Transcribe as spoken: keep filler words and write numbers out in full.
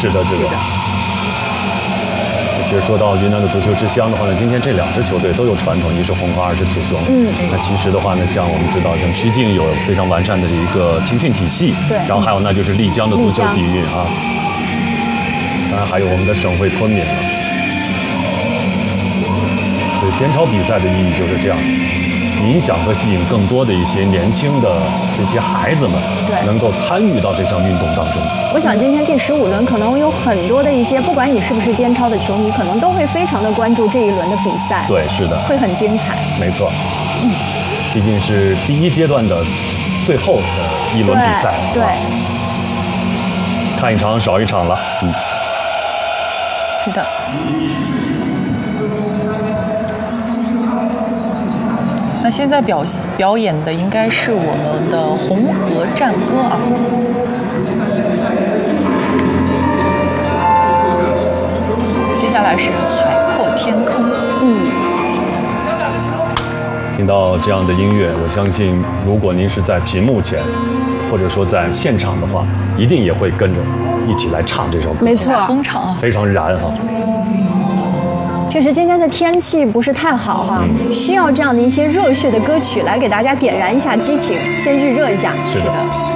是的，是的。其实说到云南的足球之乡的话呢，今天这两支球队都有传统，一是红花，二是楚雄。 嗯， 那其实的话呢，像我们知道，像曲靖有非常完善的一个青训体系， 对。 然后还有那就是丽江的足球底蕴啊，当然还有我们的省会昆明了。所以边超比赛的意义就是这样。影响和吸引更多的一些年轻的这些孩子们， 对， 能够参与到这项运动当中。 我想今天第十五轮可能有很多的一些，不管你是不是边超的球迷，可能都会非常的关注这一轮的比赛。 对，是的， 会很精彩。 没错，嗯，毕竟是第一阶段的最后的一轮比赛， 对，对， 看一场少一场了，嗯， 是的。那现在表表演的应该是我们的《红河战歌》啊。接下来是《海阔天空》。 嗯。 听到这样的音乐，我相信，如果您是在屏幕前，或者说在现场的话，一定也会跟着一起来唱这首歌。 没错， 哼唱， 非常燃哈。 确实，今天的天气不是太好哈，嗯、需要这样的一些热血的歌曲来给大家点燃一下激情，先预热一下。 是的。